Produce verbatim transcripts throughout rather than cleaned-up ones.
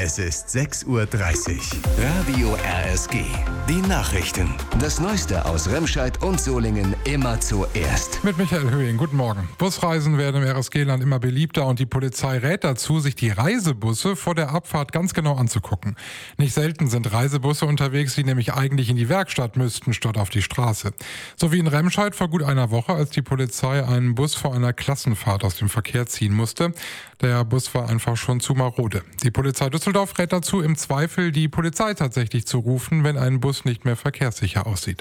Es ist sechs Uhr dreißig. Radio R S G. Die Nachrichten. Das Neueste aus Remscheid und Solingen immer zuerst. Mit Michael Höhing, guten Morgen. Busreisen werden im R S G-Land immer beliebter und die Polizei rät dazu, sich die Reisebusse vor der Abfahrt ganz genau anzugucken. Nicht selten sind Reisebusse unterwegs, die nämlich eigentlich in die Werkstatt müssten, statt auf die Straße. So wie in Remscheid vor gut einer Woche, als die Polizei einen Bus vor einer Klassenfahrt aus dem Verkehr ziehen musste. Der Bus war einfach schon zu marode. Die Polizei Düsseldorf rät dazu, im Zweifel die Polizei tatsächlich zu rufen, wenn ein Bus nicht mehr verkehrssicher aussieht.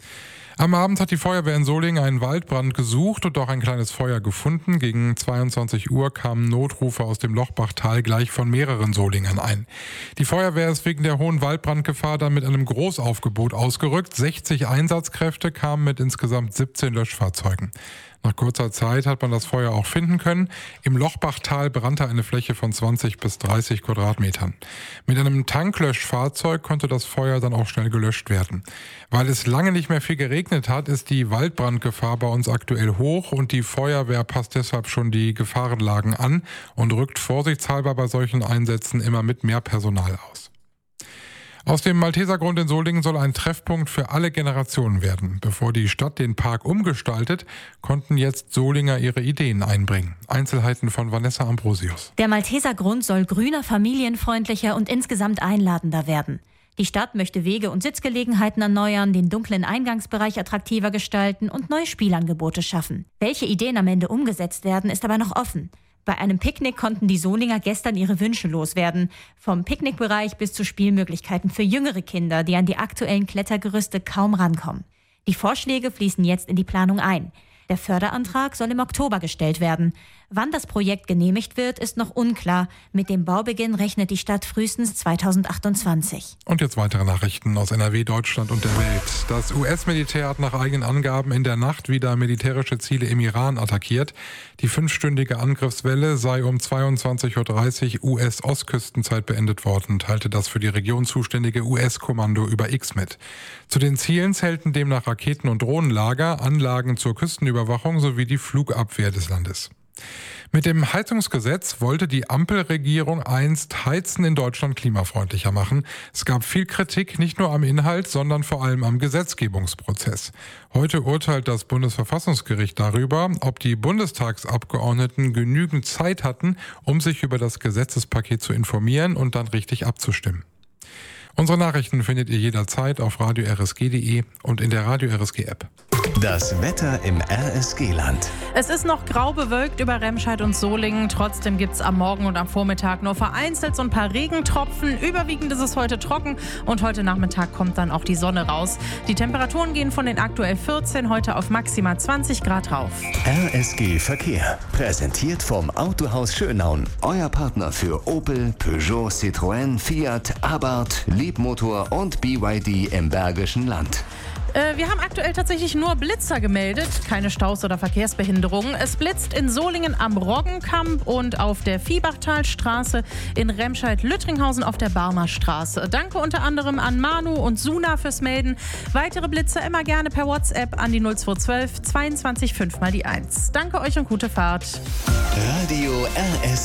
Am Abend hat die Feuerwehr in Solingen einen Waldbrand gesucht und auch ein kleines Feuer gefunden. Gegen zweiundzwanzig Uhr kamen Notrufe aus dem Lochbachtal gleich von mehreren Solingern ein. Die Feuerwehr ist wegen der hohen Waldbrandgefahr dann mit einem Großaufgebot ausgerückt. sechzig Einsatzkräfte kamen mit insgesamt siebzehn Löschfahrzeugen. Nach kurzer Zeit hat man das Feuer auch finden können. Im Lochbachtal brannte eine Fläche von zwanzig bis dreißig Quadratmetern. Mit einem Tanklöschfahrzeug konnte das Feuer dann auch schnell gelöscht werden. Weil es lange nicht mehr viel geregnet hat, ist die Waldbrandgefahr bei uns aktuell hoch und die Feuerwehr passt deshalb schon die Gefahrenlagen an und rückt vorsichtshalber bei solchen Einsätzen immer mit mehr Personal aus. Aus dem Maltesergrund in Solingen soll ein Treffpunkt für alle Generationen werden. Bevor die Stadt den Park umgestaltet, konnten jetzt Solinger ihre Ideen einbringen. Einzelheiten von Vanessa Ambrosius. Der Maltesergrund soll grüner, familienfreundlicher und insgesamt einladender werden. Die Stadt möchte Wege und Sitzgelegenheiten erneuern, den dunklen Eingangsbereich attraktiver gestalten und neue Spielangebote schaffen. Welche Ideen am Ende umgesetzt werden, ist aber noch offen. Bei einem Picknick konnten die Solinger gestern ihre Wünsche loswerden. Vom Picknickbereich bis zu Spielmöglichkeiten für jüngere Kinder, die an die aktuellen Klettergerüste kaum rankommen. Die Vorschläge fließen jetzt in die Planung ein. Der Förderantrag soll im Oktober gestellt werden. Wann das Projekt genehmigt wird, ist noch unklar. Mit dem Baubeginn rechnet die Stadt frühestens zweitausendachtundzwanzig. Und jetzt weitere Nachrichten aus N R W, Deutschland und der Welt. Das U S-Militär hat nach eigenen Angaben in der Nacht wieder militärische Ziele im Iran attackiert. Die fünfstündige Angriffswelle sei um zweiundzwanzig Uhr dreißig U S-Ostküstenzeit beendet worden, teilte das für die Region zuständige U S-Kommando über X mit. Zu den Zielen zählten demnach Raketen- und Drohnenlager, Anlagen zur Küstenüberwachung sowie die Flugabwehr des Landes. Mit dem Heizungsgesetz wollte die Ampelregierung einst Heizen in Deutschland klimafreundlicher machen. Es gab viel Kritik, nicht nur am Inhalt, sondern vor allem am Gesetzgebungsprozess. Heute urteilt das Bundesverfassungsgericht darüber, ob die Bundestagsabgeordneten genügend Zeit hatten, um sich über das Gesetzespaket zu informieren und dann richtig abzustimmen. Unsere Nachrichten findet ihr jederzeit auf radio r s g punkt d e und in der Radio R S G App. Das Wetter im R S G-Land. Es ist noch grau bewölkt über Remscheid und Solingen. Trotzdem gibt es am Morgen und am Vormittag nur vereinzelt so ein paar Regentropfen. Überwiegend ist es heute trocken und heute Nachmittag kommt dann auch die Sonne raus. Die Temperaturen gehen von den aktuell vierzehn heute auf maximal zwanzig Grad rauf. R S G Verkehr. Präsentiert vom Autohaus Schönaun. Euer Partner für Opel, Peugeot, Citroën, Fiat, Abarth, Leapmotor und B Y D im Bergischen Land. Äh, wir haben aktuell tatsächlich nur Blitzer gemeldet, keine Staus oder Verkehrsbehinderungen. Es blitzt in Solingen am Roggenkamp und auf der Viehbachtalstraße, in Remscheid-Lüttringhausen auf der Barmer Straße. Danke unter anderem an Manu und Suna fürs Melden. Weitere Blitzer immer gerne per WhatsApp an die null zwei eins zwei zweiundzwanzig fünf mal die eins. Danke euch und gute Fahrt. Radio R S